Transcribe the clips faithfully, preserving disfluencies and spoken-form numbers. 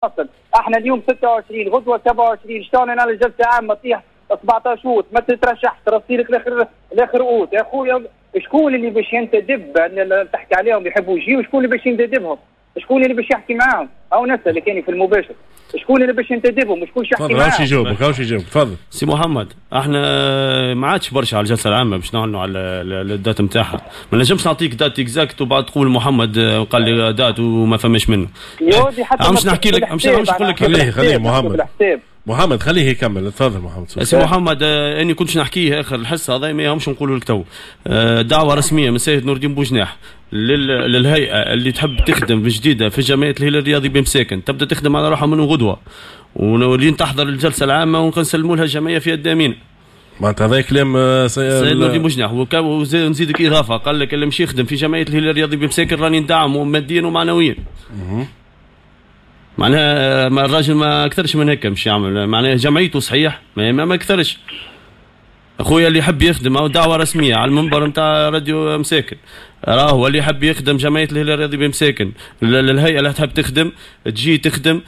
احنا اليوم ستة وعشرين غدوه سبعة وعشرين شلون انا الجلسه عامه طيح سبعطاش اوت ما تترشح ترسيلك الاخر الاخر اوت يا خويا. شكون اللي باش ينتدب اللي تحكي عليهم يحبوا يجيو وشكون اللي باش ينتدبهم؟ شكون اللي باش يحكي معاهم؟ او نسأل كاني في المباشر شكون اللي باش ينتدبهم وشكون باش يحكي معاهم؟ تفضل. هاوش يجاوبك هاوش يجاوبك تفضل سي محمد. احنا ما عادش برشا على الجلسه العامه باش نعلنوا على الدات نتاعها. ما نجمش نعطيك دات اكزاكت وبعد تقول محمد قال لي دات وما فماش منه. مش نحكي لك مش نقول لك خليه خليه محمد محمد خليه يكمل. تفضل محمد. سي محمد آه اني كنتش نحكيه اخر الحصه هذا ما همش نقولوا لك تو. آه دعوه رسميه من سيد نور الدين بوجناح للهيئه اللي تحب تخدم بجديده في جمعيه الهلال الرياضي بمساكن تبدا تخدم على روحها من غدوه ولين تحضر الجلسه العامه ونسلموا لها الجمعيه في يد امين. معناتها هذا كلام سيد نور الدين بوجناح. ونزيدك اضافه قال لك اللي مشي يخدم في جمعيه الهلال الرياضي بمساكن راني ندعمه ماديا ومعنويا. معناها ما الراجل ما اكثرش من هيك مش يعمل. معناها جمعيته صحيح ما ما اكثرش. اخويا اللي يحب يخدم او دعوه رسميه على المنبر نتاع راديو مساكن راهو اللي يحب يخدم جمعيه الهلال الرياضي بمساكن الهيئه اللي تحب تخدم تجي تخدم.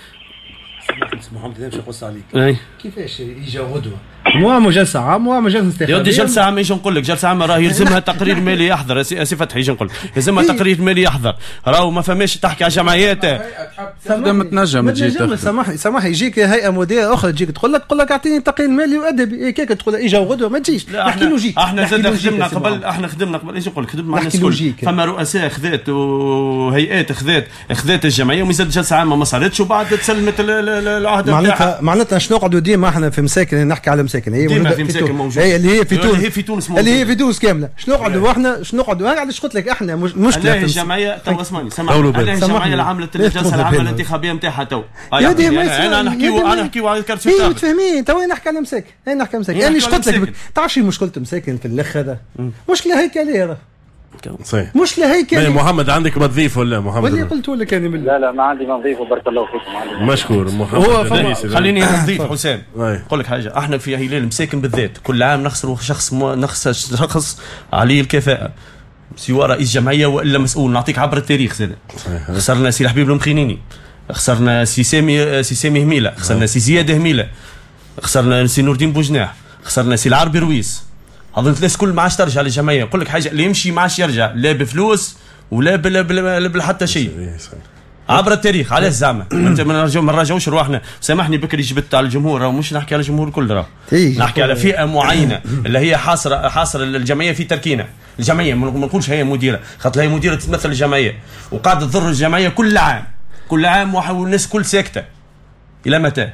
محمد لا باش نقص عليك اي كيفاش يجي غدوه مو مجلسه عام مو مجلسه استخباريه. يودي جلسه عامه يجي نقول لك جلسه عامه راه يلزمها تقرير مالي يحضر. سي فتحي يجي نقول يلزمها تقرير مالي يحضر راهو ما فماش تحكي على جمعيات تخدم تنجم تجي سامحني سامحني يجيك هيئه مديره اخرى تجيك تقول لك تقول لك اعطيني تقرير مالي وادبي كيك تقول اجا غدوه ما تجيش. احنا لوجيك احنا زاد خدمنا قبل احنا خدمنا قبل ايش نقول خدمنا مع الناس الكل. فما رؤساء خذات وهيئات خذات خذات الجمعيه ومازال جلسه عامه ما صارتش وبعد تسلمت العهد معناتها معناتها شنو نقعدوا ديما احنا في مساكن نحكي على مساكن هي هي اللي هي في تونس اللي هي في تونس اللي هي في تونس كامله. شنو نقعدوا احنا شنو نقعدوا انا علاش قلت لك احنا مشكله في الجمعيه تو اسمعني سامحني الجمعيه اللي عملت الجلسه العامه الانتخابيه نتاعها تو انا نحكيو انا نحكيو على الكرت ايه متفاهمين تو نحكي على مساكن انا نحكي على مساكن انا ايش قلت لك تعرف شنو مشكله مساكن في الاخ هذا مشكله هيكليه راه صحيح مشكله هيكليه. محمد عندك ما تضيف ولا محمد واللي قلت لك انا لا لا ما عندي ما نضيف وبارك الله فيكم. مشكور محمد. خليني نضيف حسام نقول لك حاجه. احنا في هلال مساكن بالذات كل عام نخسروا شخص نخسر شخص عليه الكفاءه سواء رئيس جمعيه والا مسؤول. نعطيك عبر التاريخ زاد خسرنا سي الحبيب المخينيني خسرنا سي سامي سي سامي هميله خسرنا سي زياد هميله خسرنا سي نور الدين بوجناح خسرنا سي العربي رويس. اظن ثلاث كل ما عادش ترجع للجمعيه. نقول لك حاجه اللي يمشي ما عادش يرجع لا بفلوس ولا بلا بلا بلا حتى شيء عبر التاريخ. علاش زعما انت ما نرجعوا ما نرجعوش رواحنا. سامحني بكري جبت على الجمهور راه مش نحكي على الجمهور الكل راه نحكي على فئه معينه اللي هي حاصره حاصره الجمعيه في تركينه. الجمعيه ما نقولش هي مديره خاطر هي مديره تمثل الجمعيه وقاعده تضر الجمعيه كل عام كل عام والناس كل ساكته. الى متى؟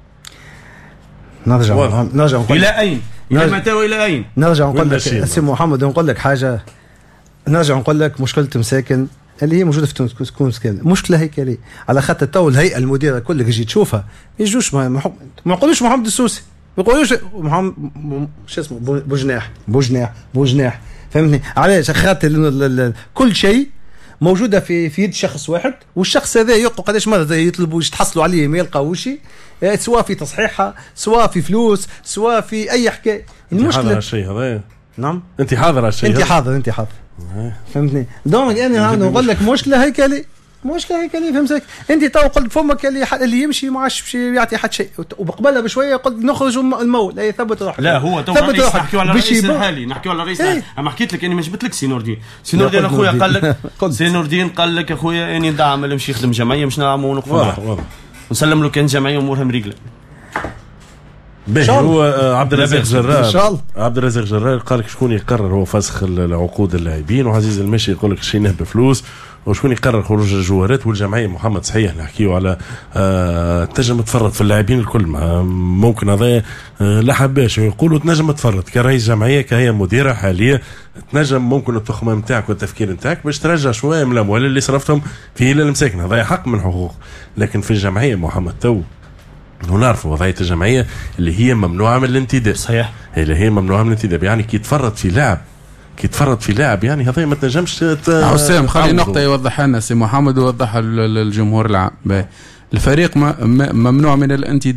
نرجع نرجع الى اين؟ الى متى والى اين؟ نرجع نقول لك سي محمد نقول لك حاجه. نرجع نقول لك مشكله مساكن اللي هي موجوده في تونس تكون كامله مشكله هيكليه على خاطر تو الهيئه المديره كلك تجي تشوفها ما يجوش ما يقولوش محمد السوسي ما يقولوش محمد شو اسمه بوجناح بوجناح بوجناح فهمتني علاش خاطر كل شيء موجوده في في يد شخص واحد والشخص هذا يقوا قداش مره يطلبوا يتحصلوا عليه ما يلقاوش سواء في تصحيحها سواء في فلوس سواء في اي حكايه. المشكله الشيء هذا نعم انت حاضر الشيء انت حاضر انت حاضر فهمتني. دونك انا نقول لك مشكله هيكلي مشكله هيكلي فهمتك. انت تو قلت فمك اللي اللي يمشي ما عادش يعطي حد شيء وبقبلها بشويه قلت نخرج المول اي ثبت روحك. لا هو تو رئيس نحكيو على الرئيس الحالي نحكيو على الرئيس الحالي. انا حكيت لك اني ما جبت لك سي نور الدين. سي نور الدين اخويا قال لك سي نور الدين قال لك اخويا اني ندعم اللي مشي يخدم جمعيه مش ندعمه ونوقفوا معاه ونسلم له كان جمعيه امورها مريقله. باهي هو عبد الرزاق جرار عبد الرزاق جرار قال لك شكون يقرر هو فسخ العقود اللاعبين وعزيز المشي يقول لك شي نهب فلوس وشكون يقرر خروج الجوارات والجمعيه. محمد صحيح نحكيو على آه تنجم تفرط في اللاعبين الكل ممكن هذا آه لا حباش يقولوا تنجم تفرط كرئيس جمعيه كهي مديره حاليه تنجم ممكن التخمه نتاعك والتفكير نتاعك باش ترجع شويه من الاموال اللي صرفتهم في هلال المساكن. هذا حق من حقوق. لكن في الجمعيه محمد تو ونعرف وضعيه الجمعيه اللي هي ممنوعه من الانتداب. صحيح اللي هي ممنوعه من الانتداب يعني كي تفرط في لاعب كي تفرط في لاعب يعني هذا ما تنجمش. حسام خلي نقطه يوضحها لنا سي محمد ويوضحها للجمهور العام. الفريق ممنوع من الانتداب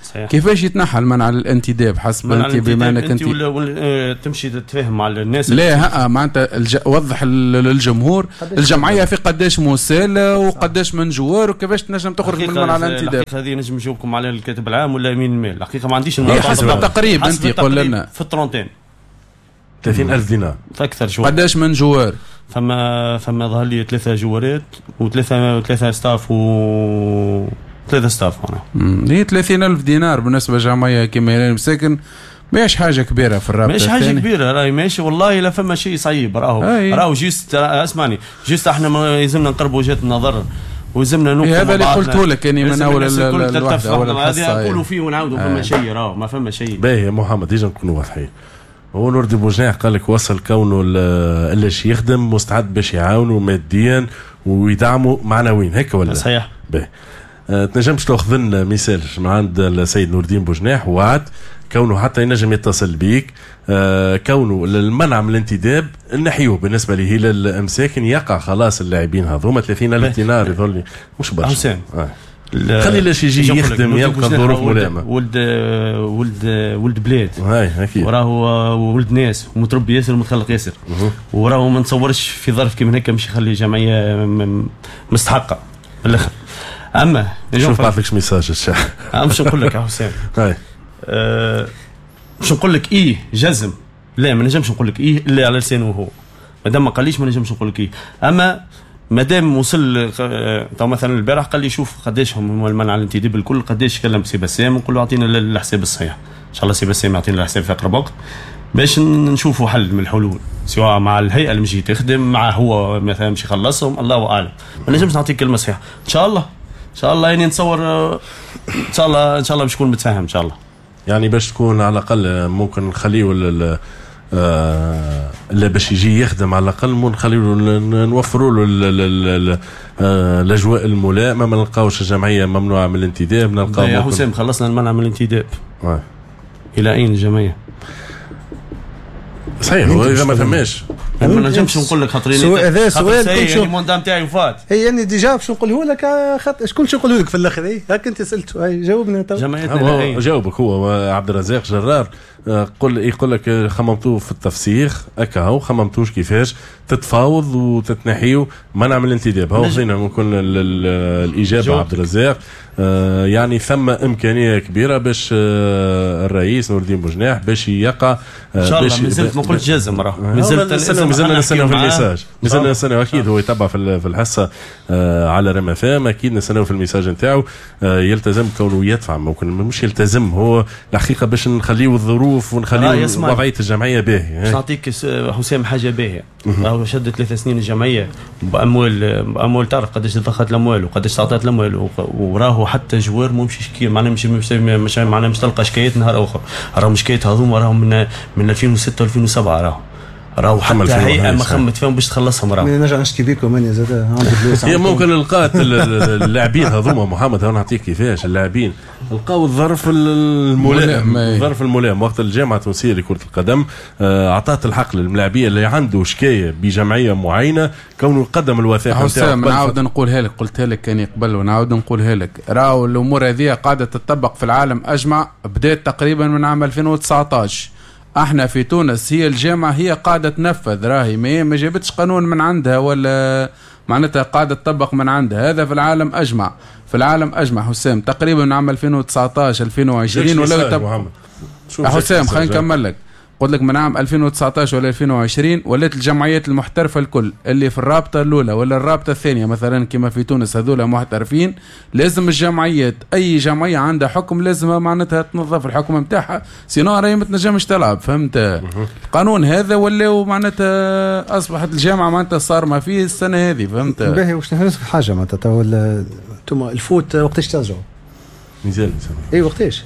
كيفاش يتنحى المنع للانتداب حسب انت بما انك انت ولا, ولا تمشي تتفاهم مع الناس؟ لا ها معناتها الج... وضح للجمهور الجمعيه في قداش مساله وقداش من جوار وكيفاش تنجم تخرج من المنع للانتداب. الحقيقه هذه نجم نجاوبكم على الكاتب العام ولا امين المال. الحقيقه ما عنديش المعلومات. حسب التقريب انت قول لنا في الترونتين ثلاثين ألف دينار اكثر شويه. قداش من جوار؟ فما فما ظهر لي ثلاثه جوارات وثلاثه ثلاثه ستاف و ثلاثه ستاف انا. هي ثلاثين ألف دينار بالنسبه لجمعيه كيما هلال مساكن ماهيش حاجه كبيره في الرابطه. ماهيش حاجه كبيره راهي ماشي والله لا فما شيء صعيب. راهو راهو جيست اسمعني جيست احنا ما يلزمنا نقربوا وجهات النظر ويلزمنا نوقفوا. هذا اللي قلته لك يعني من اول الوحده اول الحصه هذه نقولوا فيه ونعاودوا فما شيء راهو ما فما شيء. باهي يا محمد ديجا نكونوا واضحين. هو نوردي بوجناح قال لك وصل كونه الاش يخدم مستعد باش يعاونوا ماديا ويدعموا معنويا هيك ولا؟ صحيح. باهي أه تنجمش تاخذ لنا مثال من عند السيد نور الدين بوجناح وعد كونه حتى ينجم يتصل بيك أه كونه المنع من الانتداب نحيوه بالنسبه لهلال امساكن يقع خلاص اللاعبين هذوما ثلاثين ألف دينار يظل مش برشا. آه. خلي لاش يجي يخدم يلقى ظروف ملائمه. ولد ولد ولد بلاد هاي اكيد وراه ولد ناس ومتربي ياسر ومتخلق ياسر وراه ما نتصورش في ظرف كيما هكا مش يخلي جمعيه مستحقه بالاخر. اما شوف بعث لكش ميساج الشاح مش نقول لك يا حسام هاي أه مش نقول لك ايه جزم لا ما نجمش نقول لك ايه الا على لسانه هو مادام ما قاليش ما نجمش نقول لك ايه. اما مادام وصل تو مثلا البارح قال لي شوف قداش هم المنع الانتداب الكل قداش كلم سي بسام ونقول له اعطينا الحساب الصحيح ان شاء الله. سي بسام يعطينا الحساب في اقرب وقت باش نشوفوا حل من الحلول سواء مع الهيئه اللي مشي تخدم مع هو مثلا مش يخلصهم الله اعلم. ما نجمش نعطيك كلمه صحيحه ان شاء الله ان شاء الله يعني نتصور ان شاء الله ان شاء الله باش تكون متفاهم ان شاء الله. يعني باش تكون على الاقل ممكن نخليه آه اللي باش يجي يخدم على الاقل نخليو نوفروا له الاجواء الملائمه ما نلقاوش الجمعيه ممنوعه من الانتداب. نلقاو يا حسام خلصنا المنع من الانتداب آه. الى اين الجمعيه؟ صحيح اذا ما فماش ما نجمش نقول لك خاطرين هذا سؤال الموندام تاعي وفات هي يعني ديجا باش نقوله لك خاطر شكون شو نقوله لك في الاخر اي هاك انت سالته اي جاوبنا تو جمعيتنا جاوبك هو عبد الرزاق جرار قل يقول لك خممتوه في التفسيخ هكا هو خممتوش كيفاش تتفاوض وتتنحيوا منع من الانتداب. هو خلينا نكون الاجابه عبد الرزاق آه يعني ثم امكانيه كبيره باش آه الرئيس نور الدين بوجناح باش يقع آه ان شاء الله. مازلت ما قلتش جزم راه مازلت مازلنا نستناو في الميساج مازلنا نستناو اكيد هو يتبع في في الحصه آه على رما فام اكيد نستناو في الميساج نتاعو آه يلتزم كونه يدفع ممكن مش يلتزم هو الحقيقه باش نخليو الظروف ونخليو وضعيه الجمعيه باهيه. نعطيك حسام حاجه باهيه راهو شد ثلاث سنين الجمعيه باموال باموال تعرف قداش ضخت الاموال وقداش تعطات الاموال وراهو حتى جوار مو مش شكي معناها مش مش معناها مش تلقى شكايات نهار اخر. راهو شكايات هذوما راهو من من ألفين وستة ألفين وسبعة راهو راهو حتى هيئه ما خمت فيهم باش تخلصهم راهو. نرجع نشكي بيكم انا زاد عندي فلوس. هي ممكن لقات اللاعبين هذوما محمد انا نعطيك كيفاش اللاعبين لقاو الظرف الملائم الظرف الملائم وقت الجامعه التونسيه لكره القدم اعطت الحق للملاعبيه اللي عنده شكايه بجمعيه معينه كونه يقدم الوثائق نتاعو. نعاود نقولها لك قلتها لك كان قبل ونعاود نقولها لك راهو الامور هذه قاعده تطبق في العالم اجمع بدات تقريبا من عام ألفين وتسعطاش. احنا في تونس هي الجامعه هي قاعده تنفذ راهي ما جابتش قانون من عندها ولا معناتها قاعده تطبق من عندها. هذا في العالم اجمع في العالم اجمع حسام تقريبا من عام ألفين وتسعطاش ألفين وعشرين ولا تب... حسام خلينا نكمل لك. قلت لك من عام ألفين وتسعطاش ولا ألفين وعشرين ولات الجمعيات المحترفه الكل اللي في الرابطه الاولى ولا الرابطه الثانيه مثلا كما في تونس هذول محترفين لازم الجمعيات اي جمعيه عندها حكم لازم معناتها تنظف الحكم نتاعها سينو راهي ما تنجمش تلعب. فهمت القانون هذا ولا معناتها اصبحت الجامعه معناتها صار ما فيه السنه هذه. فهمت باهي واش نفس حاجه معناتها تو انتم الفوت وقتاش ترجعوا؟ مازال اي وقتاش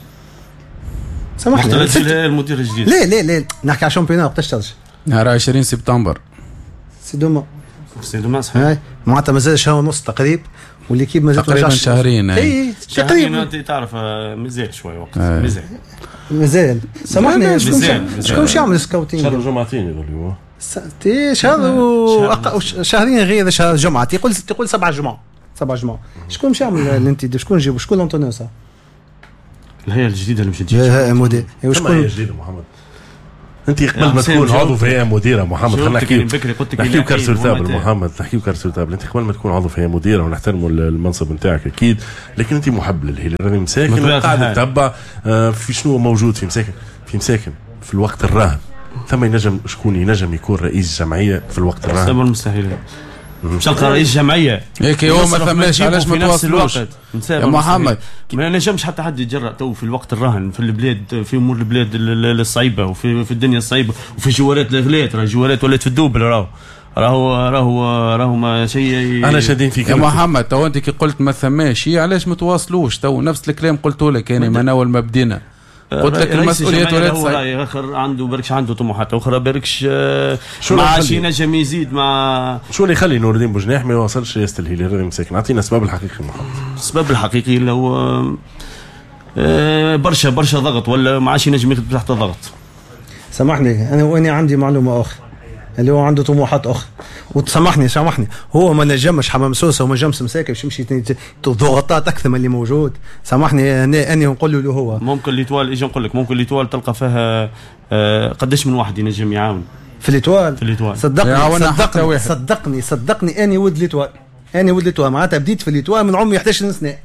سامحني المدير الجديد لا لا لا نحكي على الشامبيونات وقتاش ترجع؟ نهار عشرين سبتمبر سي دوما سي دوما صحيح معناتها مازال شهر ونص تقريبا والليكيب مازال تقريبا شهرين. اي تقريبا انت تعرف مازال شوي وقت مازال مازال سامحني شكون شو يعمل سكاوتينغ؟ شهر جمعتين يقولوا تي شهر شهرين غير شهر جمعه تقول تقول سبعة جمعة سبعة جمعة شكون مش يعمل الانتداب شكون نجيبوا شكون لونتونيو صح الهيئه الجديده اللي مش تجي الهيئه المديره وشكون الهيئه الجديده محمد؟ انت قبل ما تكون عضو في هيئه مديره محمد خلينا نحكيو نحكيو كارسورتابل محمد نحكيو كارسورتابل انت قبل ما تكون عضو في هيئه مديره ونحترموا المنصب نتاعك اكيد لكن انت محب للهلال راني مساكن وقاعد تتبع في شنو موجود في مساكن في مساكن في الوقت الراهن ثم ينجم شكون ينجم يكون رئيس جمعيه في الوقت الراهن سبب المستحيل مش تلقى رئيس جمعيه هيك هو ما ثماش علاش ما تواصلوش يا محمد ما نجمش حتى حد يتجرأ تو في الوقت الراهن في البلاد في امور البلاد الصعيبه وفي في الدنيا الصعيبه وفي جوارات الغلات راه جوارات ولات في الدوبل راهو راهو راهو راهو ما شيء انا شادين فيك يا محمد تو انت كي قلت ما ثماش علاش ما تواصلوش تو نفس الكلام قلته لك يعني من اول ما بدينا قلت لك المسؤوليات ولات صعيبه اخر عنده بركش عنده طموحات اخرى بركش مع شي نجم يزيد مع شو اللي يخلي نور الدين بوجناح ما يواصلش رئاسه الهلال راني مساكن اعطينا السبب الحقيقي محمد السبب الحقيقي اللي هو برشا برشا ضغط ولا ما عادش ينجم يكتب تحت ضغط سامحني انا واني عندي معلومه اخرى اللي هو عنده طموحات اخرى وتسامحني سامحني هو ما نجمش حمام سوسه وما نجمش مساكن باش يمشي ضغوطات اكثر من اللي موجود سامحني انا اني نقول له هو ممكن ليتوال اجي نقول لك ممكن ليتوال تلقى فيها قداش من واحد ينجم يعاون في ليتوال في ليتوال صدقني صدقني صدقني صدقني اني ولد ليتوال اني ولد ليتوال معناتها بديت في ليتوال من عمري احد عشر سنه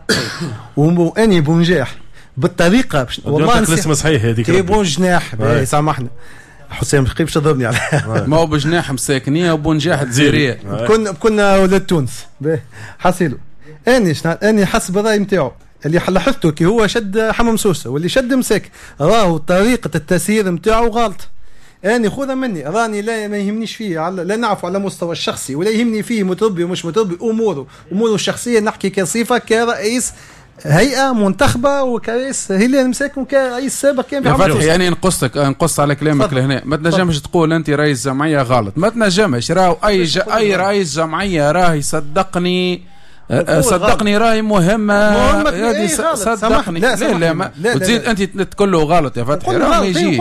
واني بنجاح بالطريقه والله الاسم صحيح هذيك كي بونجناح سامحنا حسام قريب شضربني على ما هو بجناح مساكنيه وبنجاح جزيريه كنا كنا ولاد تونس حصيلوا اني اني حسب الراي نتاعو اللي لاحظته كي هو شد حمام سوسه واللي شد مساك راهو طريقه التسيير نتاعو غلط اني خذها مني راني لا ما يهمنيش فيه على لا نعرف على مستوى الشخصي ولا يهمني فيه متربي ومش متربي اموره اموره الشخصيه نحكي كصفه كرئيس هيئه منتخبه وكرئيس هلال مساكن وكرئيس سابق كان في يعني نقصك نقص على كلامك لهنا ما تنجمش تقول انت رئيس جمعيه غلط ما تنجمش راهو اي ج... اي رئيس جمعيه راهي صدقني صدقني راهي مهمه هذه صدقني لا لا ما وتزيد انت تقول له غلط يا فتحي راه ما يجيش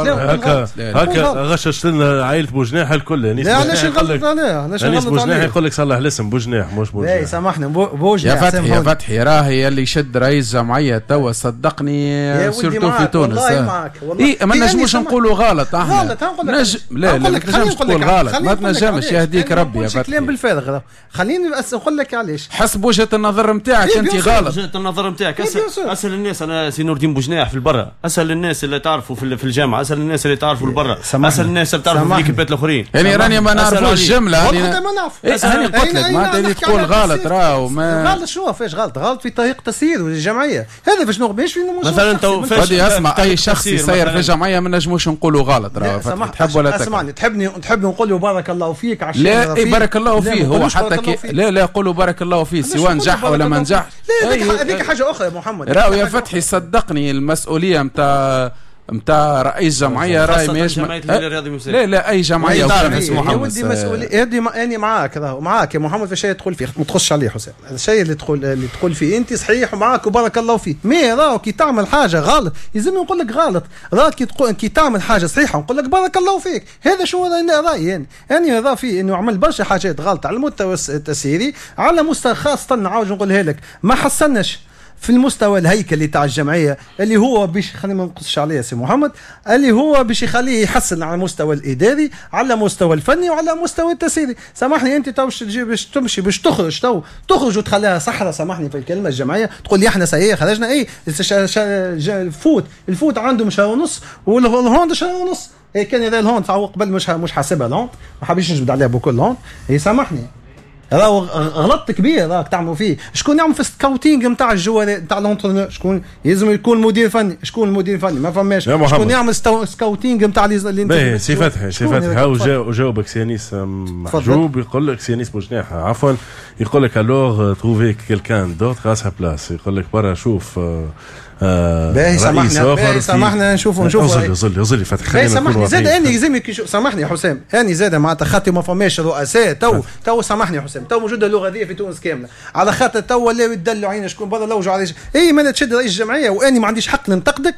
هكا هكا غششت لنا عائله بوجناح الكل لا علاش غلط انا علاش بوجناح يقول لك صلح الاسم بوجناح مش بوجناح لا سامحني بوجناح يا فتحي يا فتحي راهي اللي شد رئيس جمعيه توا صدقني سيرتو في تونس اي ما نجموش نقولوا غلط احنا غلط نج... لا لا ما تنجمش تقول غلط ما تنجمش يهديك ربي يا فتحي كلام بالفارغ خليني نقول لك علاش حسب وجهه النظر نتاعك إيه انت غلط وجهه النظر نتاعك اسال اسال الناس انا سي نور الدين بوجناح في البرا اسال الناس اللي تعرفوا في الجامعه اسال الناس اللي تعرفوا البرا اسال الناس اللي تعرفوا في الكبات الاخرين يعني راني ما نعرفوش جمله انا ما نعرف انا قلت لك ما تقدر تقول غلط راهو ما غلط شنو فاش غلط غلط في طريقه تسيير الجمعيه هذا فاش نغبش في مثلا انت فاش اسمع اي شخص يسير في الجمعيه ما نجموش نقولوا غلط راهو تحب ولا تكره اسمعني تحبني تحب نقول له بارك الله فيك عشان لا بارك الله فيه هو حتى لا لا قولوا بارك الله فيه سواء نجح ولا ما نجح لا هذيك حاجه اخرى يا محمد راهو يا فتحي صدقني المسؤوليه نتاع نتاع رئيس جمعيه راهي ما يشمل لا لا اي جمعيه اسمه محمد ودي مسؤوليه هذه اني معاك راهو معاك يا محمد في الشيء تدخل فيه ما تخش عليه حسين الشيء اللي تدخل اللي تدخل فيه انت صحيح ومعاك وبارك الله فيه مي راهو كي تعمل حاجه غلط لازم نقول لك غلط راهو كي تقول كي تعمل حاجه صحيحه نقول لك بارك الله فيك هذا شو رايي يعني انا راى فيه انه عمل برشا حاجات غلط على المستوى التسييري على مستوى خاصه نعاود نقولها لك ما حسناش في المستوى الهيكلي تاع الجمعيه اللي هو باش خلينا ما نقصش عليه سي محمد اللي هو باش يخليه يحسن على المستوى الاداري على مستوى الفني وعلى مستوى التسييري سامحني انت تو تجي باش تمشي باش تخرج تو تخرج وتخليها صحراء سامحني في الكلمه الجمعيه تقول لي احنا سيئة خرجنا اي الفوت الفوت عنده شهر ونص والهوند شهر ونص اي كان هذا الهوند تعوق قبل مش مش حاسبها الهوند ما حبيتش نجبد عليها بكل الهوند اي سامحني راهو غلط كبير راك تعملوا فيه شكون يعمل في السكاوتينغ نتاع الجوال نتاع لونترونور شكون لازم يكون مدير فني شكون المدير الفني ما فماش شكون يعمل سكاوتينغ نتاع اللي سي فتحي سي فتحي هاو جاوبك سيانيس محجوب يقول لك سيانيس بوجناح عفوا يقول لك الوغ تروفي كيلكان دوت غاس بلاس يقول لك برا شوف آه باهي سامحنا باهي سامحنا نشوفوا نشوفوا زل زل زل فتح خلينا سامحني زاد اني لازم سامحني يا حسام اني زاد معناتها خاطر ما فماش رؤساء تو تو سامحني يا حسام تو موجوده اللغه هذه في تونس كامله على خاطر تو ولاو يدلوا علينا شكون برا لوجوا على اي ما تشد رئيس الجمعيه واني ما عنديش حق ننتقدك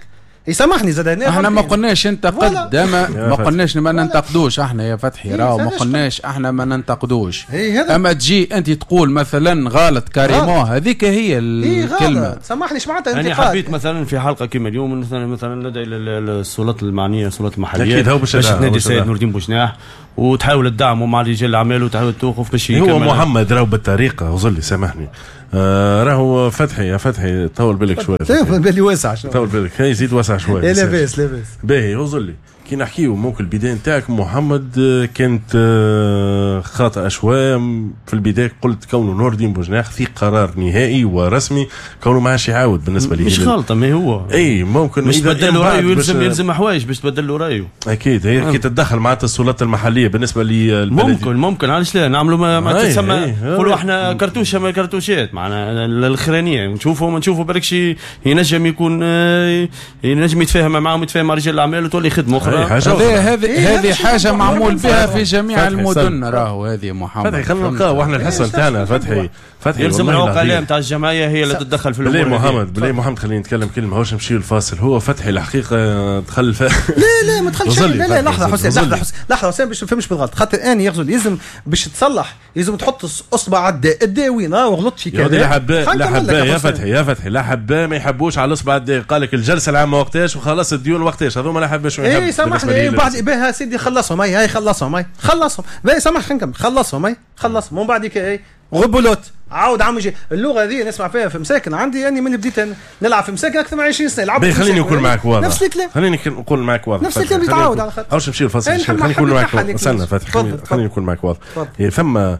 يسامحني زاد هنا احنا ما قلناش انتقد ما, ما قلناش ما ننتقدوش احنا يا فتحي راهو ما قلناش احنا ما ننتقدوش اما تجي انت تقول مثلا غلط كاريمون هذيك هي الكلمه سامحني ايش معناتها انتقاد. انا حبيت مثلا في حلقه كما اليوم مثلا مثلا لدى السلطات المعنيه السلطات المحليه اكيد هو باش تنادي السيد نور الدين بوجناح وتحاول تدعمه مع رجال الاعمال وتحاول توقف باش هو محمد راهو بالطريقه وظلي سامحني آه راهو فتحي يا فتحي طول بالك شويه طول بالي واسع شويه طول بالك هي زيد واسع شويه لا لاباس لاباس باهي وظلي كي نحكيو ممكن البدايه نتاعك محمد كانت خاطئه شويه في البدايه قلت كونه نور الدين بوجناح في قرار نهائي ورسمي كونه ما عادش يعاود بالنسبه لي مش غلطه ما هو اي ممكن مش تبدل له رايه يلزم يلزم حوايج باش تبدل له رايه اكيد هي كي تتدخل معناتها السلطات المحليه بالنسبه لي ممكن ممكن علاش لا نعملوا ما, ما تسمى نقولوا احنا كرتوشه ما كرتوشات معنا الاخرانيه نشوفوا نشوفوا بالك شي ينجم يكون ينجم يتفاهم معاهم يتفاهم مع رجال الاعمال وتولي خدمه اخرى هذه هذه هذه حاجه معمول بها في جميع المدن راهو هذه محمد فتحي خلينا نلقاو احنا الحصه نتاعنا فتحي فتحي يلزم العقلاء نتاع الجمعيه هي اللي تتدخل في الامور. بلي محمد بلي محمد خلينا نتكلم كلمه هوش نمشيو الفاصل هو فتحي الحقيقه دخل ف... لا لا ما دخلش لا لا لحظه حسين لحظه حسين لحظه حسين باش نفهمش بالغلط خاطر اني يغزل يلزم باش تصلح يلزم تحط اصبع الداء الداء وين اه وغلطت في كذا لا حبا لا حبا يا فتحي يا فتحي لا حبا ما يحبوش على الاصبع الداء قال لك الجلسه العامه وقتاش وخلاص الديون وقتاش هذوما لا حباش اي سامحني بعد بها سيدي خلصهم هاي هاي خلصهم هاي خلصهم باهي سامح خلينا نكمل خلصهم هاي خلصهم ومن بعد هاي غبولوت عاود عم يجي اللغه هذه نسمع فيها في مساكن عندي يعني من بديت نلعب في مساكن اكثر من عشرين سنه لعبت خليني نقول معك واضح نفس الكلام خليني نقول معك واضح نفس الكلام يتعاود على خاطر اوش نمشي الفصل خليني نقول معك استنى فتحي خليني نقول معك واضح ثم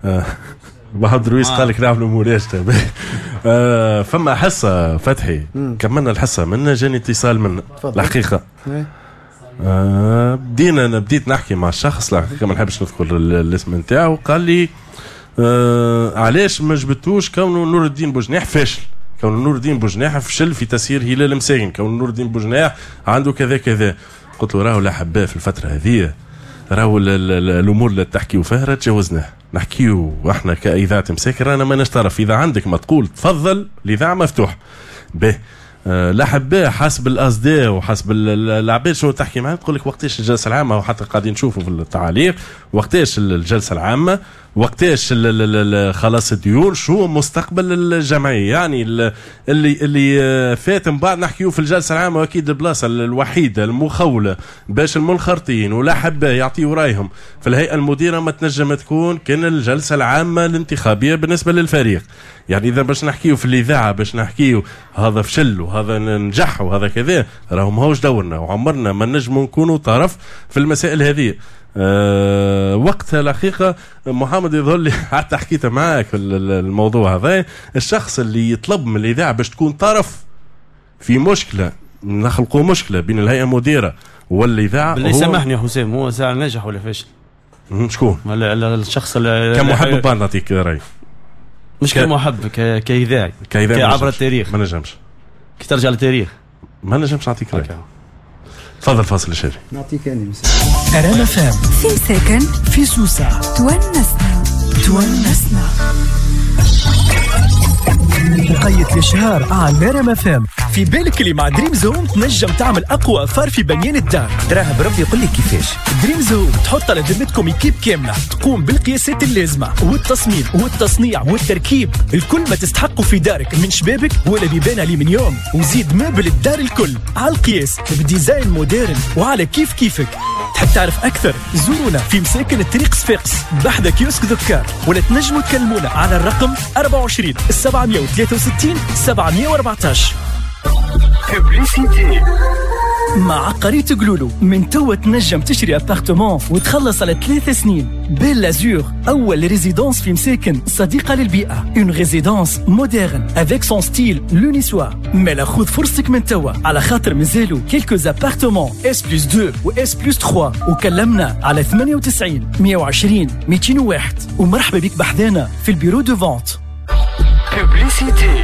بحضر رويس قال لك نعملوا مولاشته فما حصه فتحي كملنا الحصه منا جاني اتصال من الحقيقه آه بدينا انا بديت نحكي مع الشخص الحقيقه ما نحبش نذكر الاسم نتاعو قال لي آه علاش ما جبتوش كونه نور الدين بوجناح فاشل كونه نور الدين بوجناح فشل في تسيير هلال مساكن كونه نور الدين بوجناح عنده كذا كذا قلت له راهو لا حباه في الفتره هذه راهو الامور اللي تحكيو فيها تجاوزناها نحكيو واحنا كاذاعه مساكن رانا ما نشترف اذا عندك ما تقول تفضل الاذاعه مفتوح به أه لا حباه حسب الاصداء وحسب العباد شنو تحكي معاه تقول لك وقتاش الجلسه العامه وحتى قاعدين نشوفوا في التعاليق وقتاش الجلسه العامه وقتاش خلاص الديون شو مستقبل الجمعيه يعني اللي اللي فات من بعد نحكيو في الجلسه العامه واكيد البلاصه الوحيده المخوله باش المنخرطين ولا حباه يعطيوا رايهم في الهيئه المديره ما تنجم تكون كان الجلسه العامه الانتخابيه بالنسبه للفريق يعني اذا باش نحكيو في الاذاعه باش نحكيو هذا فشل وهذا ننجح وهذا كذا راهو ماهوش دورنا وعمرنا ما نجموا نكونوا طرف في المسائل هذه. أه وقتها الحقيقه محمد يظهر لي حتى حكيت معاك في الموضوع هذا الشخص اللي يطلب من الاذاعه باش تكون طرف في مشكله نخلقوا مشكله بين الهيئه المديره والاذاعه بالله سامحني يا حسام هو ساعه نجح ولا فاشل؟ شكون؟ الشخص اللي كمحب بان نعطيك راي مش ك... كمحب ك... كاذاعي كاذاعي عبر التاريخ ما نجمش كي ترجع للتاريخ ما نجمش نعطيك راي. تفضل فاصل الشاري نعطيك اني مساء أرام فام في ساكن في سوسة تونسنا تونسنا وقيت الشهر على أرام فام. في بالك اللي مع دريم زوم تنجم تعمل اقوى اثار في بنيان الدار. دراها بربي يقول لك كيفاش. دريم زوم تحط على ذمتكم ايكيب كامله تقوم بالقياسات اللازمه والتصميم والتصنيع والتركيب الكل ما تستحقوا في دارك من شبابك ولا بيبان الومنيوم وزيد مبل الدار الكل على القياس بديزاين مودرن وعلى كيف كيفك. تحب تعرف اكثر زورونا في مساكن الطريق صفاقس بحذا كيوسك ذكار ولا تنجموا تكلمونا على الرقم أربعة وعشرين سبعمية وثلاثة وستين سبعمية وأربعطاش. مع قرية قلولو من توا تنجم تشري ابارتمون وتخلص على ثلاث سنين. بيل لازور أول ريزيدونس في مساكن صديقة للبيئة. اون ريزيدونس مودرن افيك سون ستيل لونيسوا. مالا خذ فرصتك من توا على خاطر مازالو كيلكوز ابارتمون اس بلس اثنين و اس بلس ثلاثة وكلمنا على ثمانية وتسعين مية وعشرين مئتين وواحد ومرحبا بك بحذانا في البيرو دو فونت. بوبليسيتي.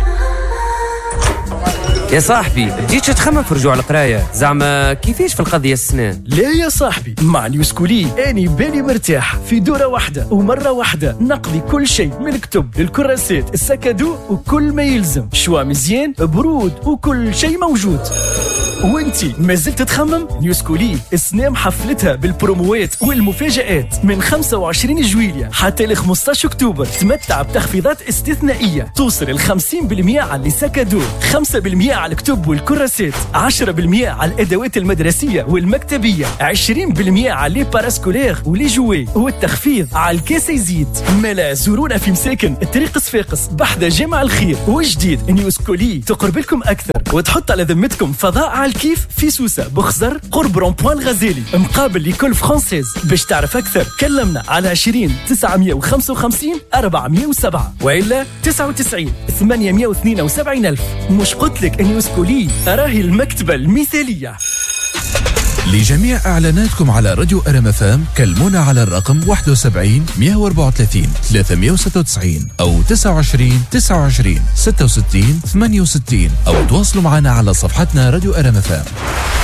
يا صاحبي جيتش تخمم في رجوع القرايه زعما كيفاش في القضيه السنان؟ لا يا صاحبي مع نيوسكولي اني بالي مرتاح في دوره واحده ومره واحده نقضي كل شيء من الكتب للكراسات السكادو وكل ما يلزم شوا مزيان برود وكل شيء موجود. وانتي ما زلت تخمم؟ نيوسكولي السنة محفلتها بالبروموات والمفاجآت من خمسة وعشرين جويلية حتى ل خمسطاش أكتوبر. تمتع بتخفيضات استثنائية توصل ل خمسين بالمئة على اللي ساكادو، خمسة بالمئة على الكتب والكراسات، عشرة بالمئة على الأدوات المدرسية والمكتبية، عشرين بالمئة على لي باراسكولير ولي جوي، والتخفيض على الكاس يزيد. ملا زورونا في مساكن الطريق صفاقس بحذا جامع الخير. وجديد نيوسكولي تقرب لكم أكثر وتحط على ذمتكم فضاء على الكيف في سوسة بخزر قرب رونبوان الغزالي مقابل ليكول فرانسيز. باش تعرف أكثر كلمنا على عشرين تسعمية وخمسة وخمسين أربعمية وسبعة وإلا تسعة وتسعين ثمانمية واثنين وسبعين ألف. مش قلت لك نيوسكولي راهي المكتبة المثالية. لجميع إعلاناتكم على راديو أرم اف ام كلمونا على الرقم واحد وسبعين مئة وأربعة وثلاثين ثلاثمية وستة وتسعين أو تسعة وعشرين تسعة وعشرين ستة وستين ثمانية وستين أو تواصلوا معنا على صفحتنا راديو أرم اف ام.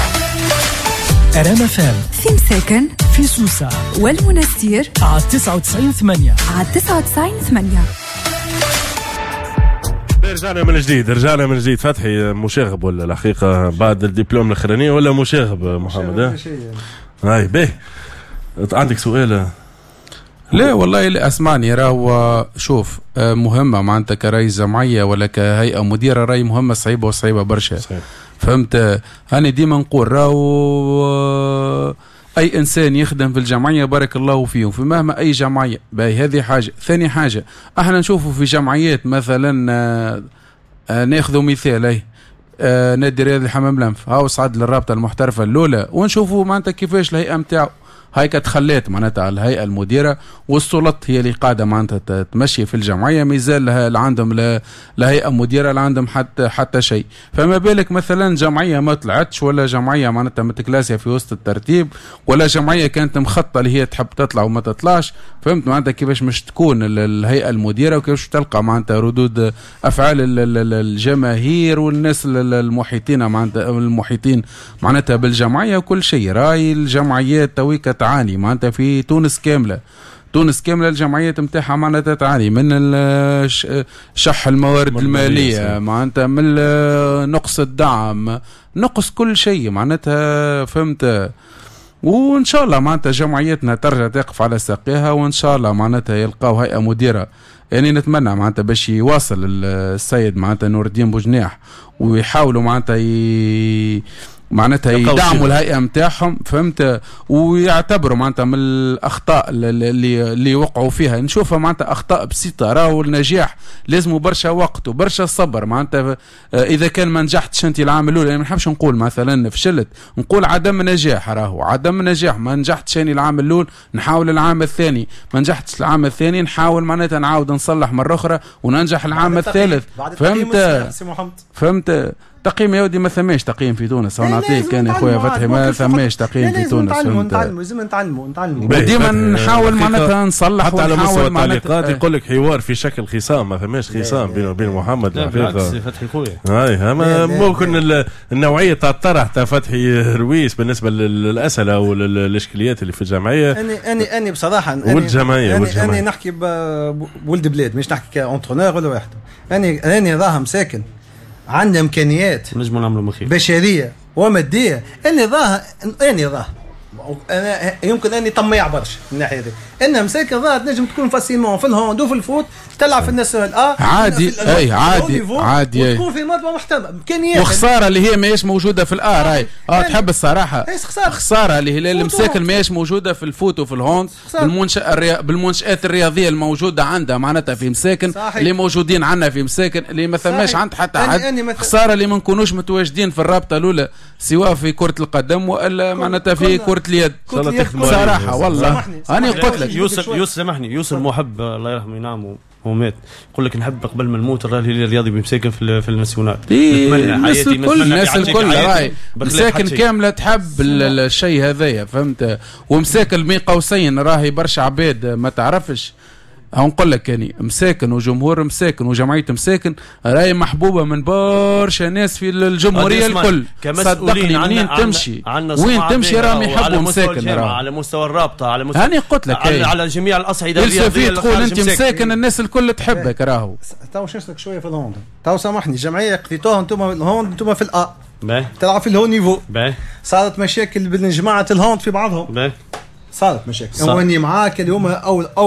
أرم اف ام في مساكن في سوسة والمنستير على تسعة وتسعين ثمانية على تسعة وتسعين ثمانية. رجعنا من جديد رجعنا من جديد. فتحي مشاغب ولا الحقيقة بعد الدبلوم الأخرانية ولا مشاغب محمد؟ هاي باهي. عندك سؤال؟ لا والله لا اسمعني. راهو شوف مهمة معناتها كرئيس جمعية ولا كهيئة مديرة راهي مهمة صعيبة وصعيبة برشا. صحيح. فهمت؟ هاني ديما نقول راهو أي إنسان يخدم في الجمعية بارك الله فيه في مهما أي جمعية. باهي هذه حاجة. ثاني حاجة احنا نشوفوا في جمعيات مثلا آآ آآ ناخذوا مثال اي نادي رياضي حمام لنف هاو صعد للرابطة المحترفة الأولى ونشوفوا معناتها كيفاش الهيئة متاعو هايك تخليت معناتها على الهيئة المديرة والسلطة هي اللي قاعدة معناتها تمشي في الجمعية ميزال لها عندهم لهيئة مديرة لا عندهم حتى حتى شيء. فما بالك مثلا جمعية ما طلعتش ولا جمعية معناتها متكلاسية في وسط الترتيب ولا جمعية كانت مخططة اللي هي تحب تطلع وما تطلعش. فهمت معناتها كيفاش مش تكون الهيئة المديرة وكيفاش تلقى معناتها ردود أفعال الجماهير والناس المحيطين معناتها المحيطين معناتها بالجمعية وكل شيء. راي الجمعيات تويكا تعاني معناتها في تونس كاملة. تونس كاملة الجمعيات متاعها معناتها تعاني من شح الموارد المالية معناتها من نقص الدعم نقص كل شيء معناتها. فهمت؟ وإن شاء الله معناتها جمعيتنا ترجع تقف على ساقيها وإن شاء الله معناتها يلقاو هيئة مديرة. يعني نتمنى معناتها باش يواصل السيد معناتها نور الدين بوجناح ويحاولوا معناتها ي... معناتها يدعموا الهيئة متاعهم. فهمت؟ ويعتبروا معناتها من الأخطاء اللي اللي وقعوا فيها نشوفها معناتها أخطاء بسيطة. راهو النجاح لازم برشا وقت وبرشا صبر معناتها. إذا كان ما نجحتش أنت العام الأول يعني ما نحبش نقول مثلا فشلت نقول عدم نجاح. راهو عدم نجاح ما نجحتش أنا العام الأول نحاول العام الثاني ما نجحتش العام الثاني نحاول معناتها نعاود نصلح مرة أخرى وننجح العام الثالث. فهمت؟ فهمت؟ تقييم يا ودي ما ثماش تقييم في تونس. انا نعطيك كان يا خويا فتحي ما ثماش تقييم في تونس. نتعلموا نتعلموا لازم نتعلموا نتعلموا وديما نحاول معناتها نصلح حتى على مستوى التعليقات يقول لك حوار في شكل خصام ما ثماش خصام بينه وبين محمد. بالعكس فتحي خويا هاي هما ممكن النوعيه تاع الطرح تاع فتحي رويس بالنسبه للاسئله والاشكاليات اللي في الجمعيه. اني اني اني بصراحه والجمعيه اني, أني نحكي بولد بلاد مش نحكي كاونترونور ولا واحد. اني اني راها مساكن عندنا امكانيات نجموا نعملوا مخير بشريه وماديه. اني ظاهر اني ظاهر انا يمكن اني طميع برشا من الناحيه هذه انها مساكن ظاهر تنجم تكون فاسيلمون في الهوند وفي الفوت تلعب في الناسيونال اه عادي اي عادي عادي وتكون في مرتبه محترمه امكانيات. وخساره اللي هي ماهيش موجوده في الار راي اه تحب الصراحه خساره خساره اللي هي المساكن ماهيش موجوده في الفوت وفي الهوند بالمنشأ الريا... بالمنشآت الرياضيه الموجوده عندها معناتها في مساكن اللي موجودين عندنا في مساكن اللي ما ثماش عند حتى حد. خساره اللي ما نكونوش متواجدين في الرابطه الاولى سواء في كره القدم والا معناتها في كره اليد صراحه. والله انا قلت لك يوسف يوسف سامحني يوسف محب الله يرحمه ينام ومات يقول لك نحب قبل ما نموت الراجل الرياضي بمساكن في في الناسيونال. الناس الكل الناس الكل راي مساكن كامله تحب الشيء هذايا. فهمت؟ ومساكن بين قوسين راهي برشا عباد ما تعرفش. هنقول لك يعني مساكن وجمهور مساكن وجمعيه مساكن راهي محبوبه من برشا ناس في الجمهوريه الكل. صدقني منين تمشي وين تمشي راهم يحبوا مساكن على مستوى الرابطه على مستوى انا قلت لك على, على جميع الاصعده الرياضيه. تقول انت مساكن الناس الكل تحبك راهو. تو شنسلك شويه في الهوند تو سامحني الجمعيه قضيتوها انتم الهوند انتم في الأ تلعب في الهو نيفو باي. صارت مشاكل بين جماعه الهوند في بعضهم باي. صارت مشاكل. واني معاك اليوم او